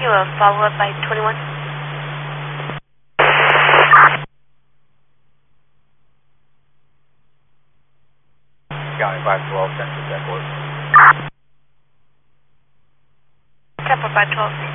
you a follow-up by 21. County 512, Central Deckwood. Temple 512.